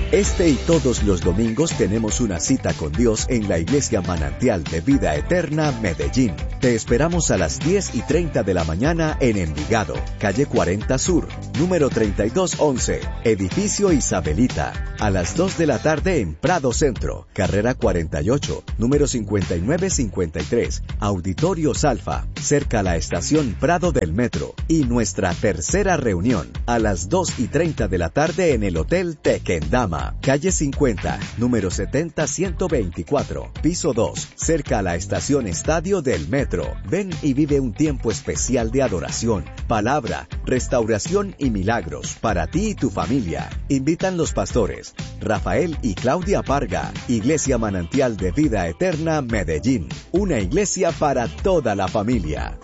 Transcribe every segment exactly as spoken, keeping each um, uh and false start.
Este y todos los domingos tenemos una cita con Dios en la Iglesia Manantial de Vida Eterna, Medellín. Te esperamos a las diez y treinta de la mañana en Envigado, calle cuarenta Sur, número treinta y dos once, edificio Isabelita. A las dos de la tarde en Prado Centro, carrera cuarenta y ocho, número cincuenta y nueve cincuenta y tres, Auditorios Alfa, cerca a la estación Prado del Metro. Y nuestra tercera reunión, a las dos y treinta de la tarde en el Hotel Tequendama, calle cincuenta, número setenta ciento veinticuatro, piso dos, cerca a la estación Estadio del Metro. Ven y vive un tiempo especial de adoración, palabra, restauración y milagros para ti y tu familia. Invitan los pastores Rafael y Claudia Parga. Iglesia Manantial de Vida Eterna, Medellín. Una iglesia para toda la familia.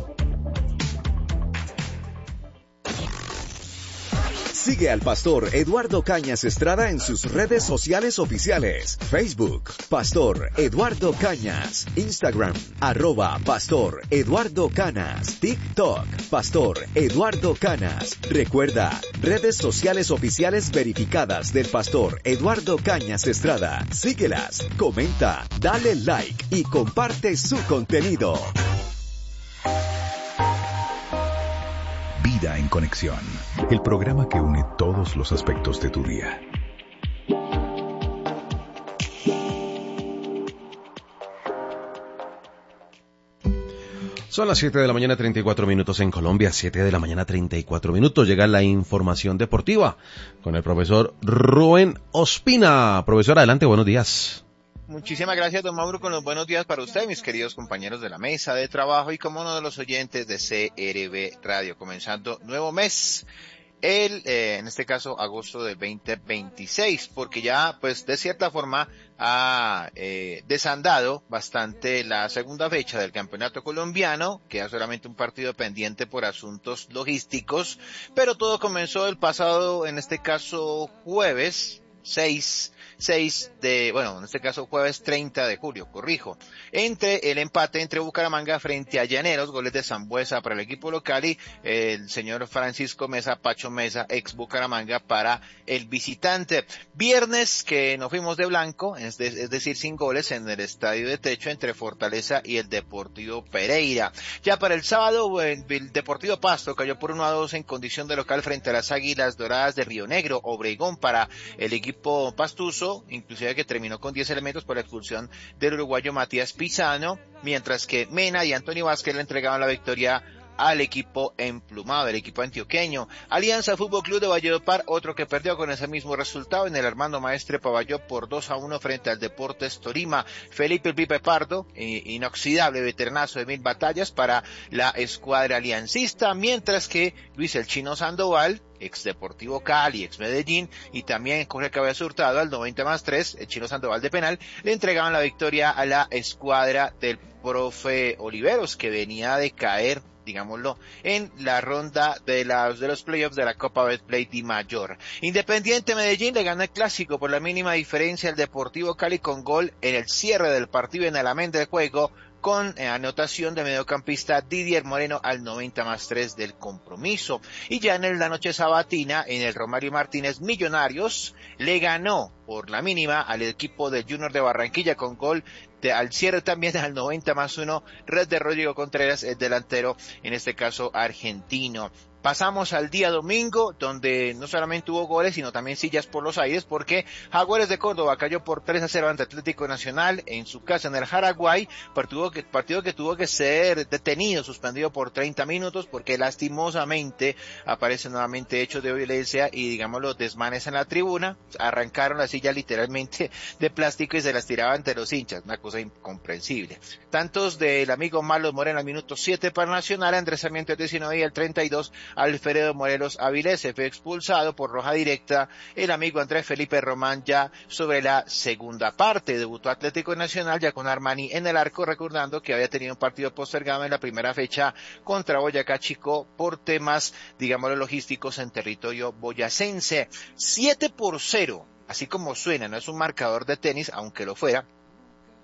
Sigue al pastor Eduardo Cañas Estrada en sus redes sociales oficiales. Facebook, Pastor Eduardo Cañas. Instagram, arroba Pastor Eduardo Canas. TikTok, Pastor Eduardo Canas. Recuerda, redes sociales oficiales verificadas del pastor Eduardo Cañas Estrada. Síguelas, comenta, dale like y comparte su contenido. Vida en Conexión, el programa que une todos los aspectos de tu día. Son las siete de la mañana, treinta y cuatro minutos en Colombia, siete de la mañana, treinta y cuatro minutos. Llega la información deportiva con el profesor Rubén Ospina. Profesor, adelante, buenos días. Muchísimas gracias, don Mauro, con los buenos días para usted, mis queridos compañeros de la mesa de trabajo y como uno de los oyentes de C R B Radio, comenzando nuevo mes, el, eh, en este caso, agosto del veinte veintiséis, porque ya, pues, de cierta forma, ha eh, desandado bastante la segunda fecha del campeonato colombiano, queda solamente un partido pendiente por asuntos logísticos, pero todo comenzó el pasado, en este caso, jueves seis de, bueno, en este caso jueves treinta de julio, corrijo, entre el empate entre Bucaramanga frente a Llaneros, goles de Sambuesa para el equipo local y eh, el señor Francisco Mesa, Pacho Mesa, ex Bucaramanga para el visitante. Viernes que nos fuimos de blanco, es, de, es decir, sin goles en el estadio de techo entre Fortaleza y el Deportivo Pereira. Ya para el sábado, el, el Deportivo Pasto cayó por uno a dos en condición de local frente a las Águilas Doradas de Río Negro. Obregón para el equipo pastuso, inclusive que terminó con diez elementos por la expulsión del uruguayo Matías Pizano, mientras que Mena y Antonio Vázquez le entregaban la victoria al equipo emplumado, el equipo antioqueño. Alianza Fútbol Club de Valledupar, otro que perdió con ese mismo resultado en el Armando Maestre Pavalló por dos a uno frente al Deportes Tolima. Felipe el Pipe Pardo, eh, inoxidable veteranazo de mil batallas para la escuadra aliancista, mientras que Luis el Chino Sandoval, ex Deportivo Cali, ex Medellín, y también Jorge Cabeza Hurtado al noventa más tres, el Chino Sandoval de penal, le entregaban la victoria a la escuadra del profe Oliveros, que venía de caer, digámoslo, en la ronda de, las, de los playoffs de la Copa Betplay Di Mayor. Independiente Medellín le gana el clásico por la mínima diferencia al Deportivo Cali con gol en el cierre del partido en el amén del juego, con eh, anotación de mediocampista Didier Moreno al noventa más tres del compromiso. Y ya en la noche sabatina, en el Romario Martínez, Millonarios le ganó por la mínima al equipo del Junior de Barranquilla con gol de, al cierre también al noventa más uno, red de Rodrigo Contreras, el delantero, en este caso argentino. Pasamos al día domingo, donde no solamente hubo goles, sino también sillas por los aires, porque Jaguares de Córdoba cayó por tres a cero ante Atlético Nacional en su casa en el Jaraguay, partido que, partido que tuvo que ser detenido, suspendido por treinta minutos, porque lastimosamente aparecen nuevamente hechos de violencia y, digámoslo, desmanes en la tribuna. Arrancaron la silla literalmente de plástico y se las tiraban ante los hinchas, una cosa incomprensible. Tantos del amigo Marlos Moreno al minuto siete para Nacional, Andrés Sarmiento el diecinueve y el treinta y dos, Alfredo Morelos Avilés. Se fue expulsado por roja directa el amigo Andrés Felipe Román ya sobre la segunda parte. Debutó Atlético Nacional ya con Armani en el arco, recordando que había tenido un partido postergado en la primera fecha contra Boyacá Chico por temas, digámoslo, logísticos en territorio boyacense. siete por cero, así como suena, no es un marcador de tenis, aunque lo fuera.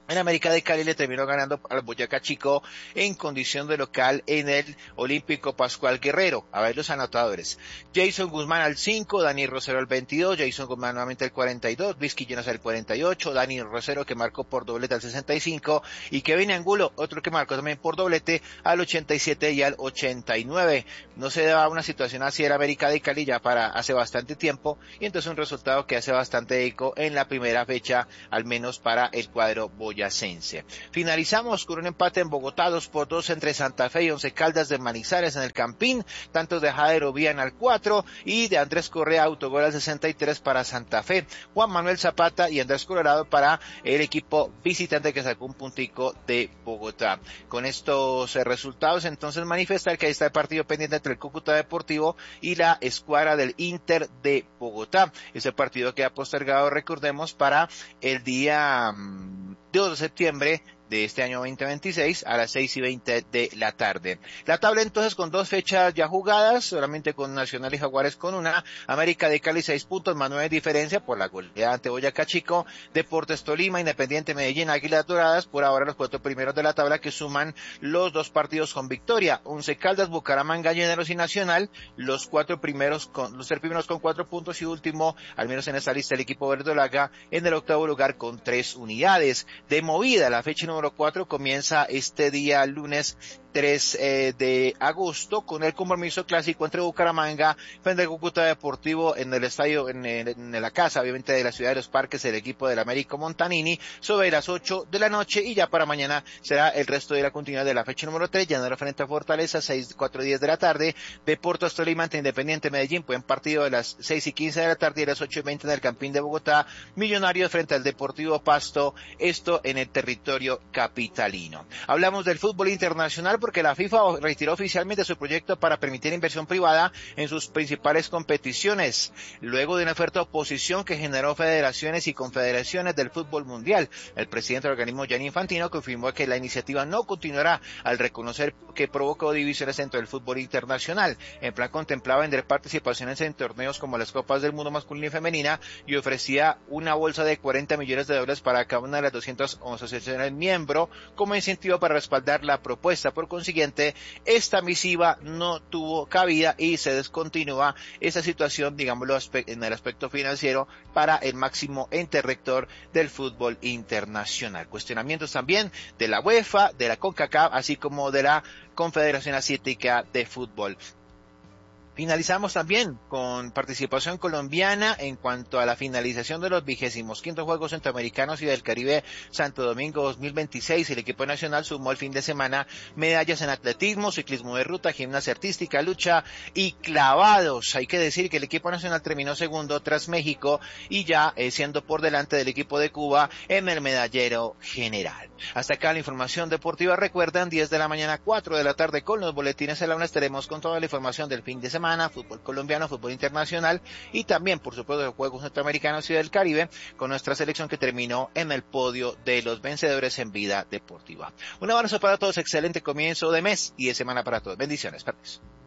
En América de Cali le terminó ganando al Boyacá Chico en condición de local en el Olímpico Pascual Guerrero. A ver los anotadores. Jason Guzmán al cinco, Dani Rosero al veintidós, Jason Guzmán nuevamente al cuarenta y dos, Luis Quillones al cuarenta y ocho, Dani Rosero que marcó por doblete al sesenta y cinco y Kevin Angulo, otro que marcó también por doblete al ochenta y siete y al ochenta y nueve. No se daba una situación así en América de Cali ya para hace bastante tiempo y entonces un resultado que hace bastante eco en la primera fecha, al menos para el cuadro boyacense. Finalizamos con un empate en Bogotá, dos por dos entre Santa Fe y Once Caldas de Manizales en el Campín, tanto de Jader Ovían al cuatro y de Andrés Correa autogol al sesenta y tres para Santa Fe, Juan Manuel Zapata y Andrés Colorado para el equipo visitante que sacó un puntico de Bogotá. Con estos eh, resultados entonces manifestar que ahí está el partido pendiente entre el Cúcuta Deportivo y la escuadra del Inter de Bogotá. Ese partido queda postergado, recordemos, para el día mmm, dos de septiembre de este año veinte veintiséis a las seis y veinte de la tarde. La tabla entonces con dos fechas ya jugadas, solamente con Nacional y Jaguares con una, América de Cali seis puntos más nueve de diferencia por la goleada ante Boyacá Chico, Deportes Tolima, Independiente Medellín, Águilas Doradas, por ahora los cuatro primeros de la tabla que suman los dos partidos con victoria, Once Caldas, Bucaramanga, Llaneros y Nacional, los cuatro primeros con, los tres primeros con cuatro puntos y último, al menos en esta lista el equipo verdolaga, en el octavo lugar con tres unidades. De movida, la fecha número cuatro comienza este día lunes tres eh, de agosto con el compromiso clásico entre Bucaramanga frente al Cúcuta Deportivo en el estadio, en, el, en la casa obviamente de la ciudad de los Parques, el equipo del Américo Montanini, sobre las ocho de la noche, y ya para mañana será el resto de la continuidad de la fecha número tres, Llanero frente a Fortaleza, seis, cuatro y diez de la tarde, Deportes Tolima ante Independiente Medellín, buen partido de las seis y quince de la tarde y las ocho y veinte en el Campín de Bogotá, Millonarios frente al Deportivo Pasto, esto en el territorio capitalino. Hablamos del fútbol internacional porque la FIFA retiró oficialmente su proyecto para permitir inversión privada en sus principales competiciones, luego de una fuerte oposición que generó federaciones y confederaciones del fútbol mundial. El presidente del organismo, Gianni Infantino, confirmó que la iniciativa no continuará al reconocer que provocó divisiones dentro del fútbol internacional. En plan, contemplaba vender participaciones en torneos como las Copas del Mundo masculina y femenina y ofrecía una bolsa de cuarenta millones de dólares para cada una de las doscientas asociaciones miembro como incentivo para respaldar la propuesta. Por consiguiente, esta misiva no tuvo cabida y se descontinúa esa situación, digámoslo, en el aspecto financiero para el máximo ente rector del fútbol internacional. Cuestionamientos también de la UEFA, de la CONCACAF, así como de la Confederación Asiática de Fútbol. Finalizamos también con participación colombiana en cuanto a la finalización de los vigésimos quintos Juegos Centroamericanos y del Caribe Santo Domingo dos mil veintiséis. El equipo nacional sumó el fin de semana medallas en atletismo, ciclismo de ruta, gimnasia artística, lucha y clavados. Hay que decir que el equipo nacional terminó segundo tras México y ya eh, siendo por delante del equipo de Cuba en el medallero general. Hasta acá la información deportiva. Recuerdan, diez de la mañana, cuatro de la tarde con los boletines en la una estaremos con toda la información del fin de semana, fútbol colombiano, fútbol internacional y también, por supuesto, de Juegos Centroamericanos y del Caribe con nuestra selección que terminó en el podio de los vencedores en vida deportiva. Un abrazo para todos, excelente comienzo de mes y de semana para todos. Bendiciones, permiso.